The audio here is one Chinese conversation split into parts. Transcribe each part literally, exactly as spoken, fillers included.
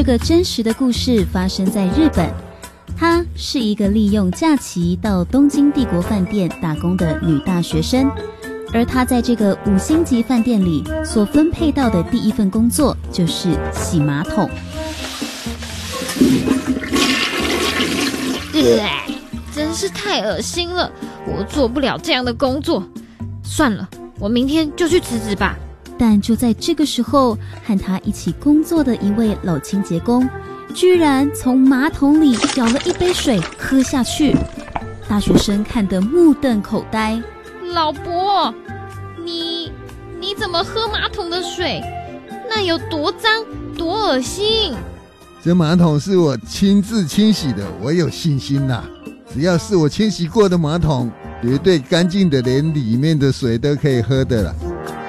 这个真实的故事发生在日本，她是一个利用假期到东京帝国饭店打工的女大学生，而她在这个五星级饭店里所分配到的第一份工作就是洗马桶。 呃，真是太恶心了，我做不了这样的工作。算了，我明天就去辞职吧。 但就在这个时候，和他一起工作的一位老清洁工居然从马桶里舀了一杯水喝下去。大学生看得目瞪口呆。 老伯，你你怎么喝马桶的水？那有多脏多恶心？ 这马桶是我亲自清洗的，我有信心啦。只要是我清洗过的马桶，绝对干净的，连里面的水都可以喝的啦。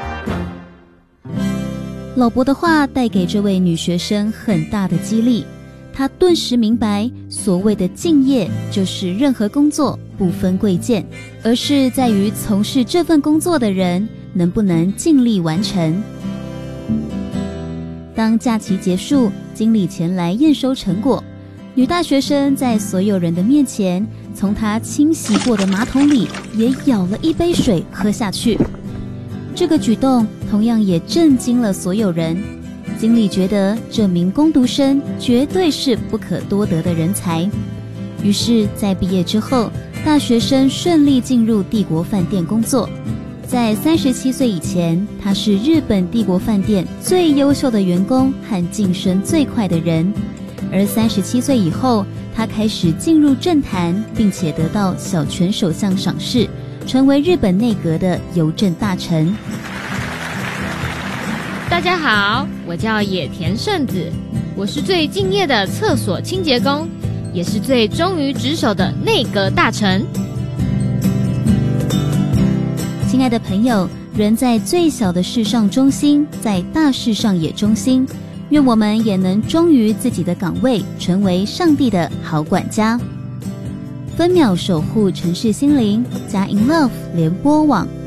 老伯的话带给这位女学生很大的激励，她顿时明白，所谓的敬业就是任何工作不分贵贱，而是在于从事这份工作的人能不能尽力完成。当假期结束，经理前来验收成果，女大学生在所有人的面前，从她清洗过的马桶里也舀了一杯水喝下去。这个举动同样也震惊了所有人。经理觉得这名工读生绝对是不可多得的人才，于是在毕业之后，大学生顺利进入帝国饭店工作。在三十七岁以前，他是日本帝国饭店最优秀的员工和晋升最快的人。而三十七岁以后，他开始进入政坛，并且得到小泉首相赏识，成为日本内阁的邮政大臣。 大家好，我叫野田圣子，我是最敬业的厕所清洁工，也是最忠于职守的内阁大臣。 亲爱的朋友，人在最小的事上忠心，在大事上也忠心。愿我们也能忠于自己的岗位，成为上帝的好管家。分秒守护城市心灵，佳音 Love 联播网。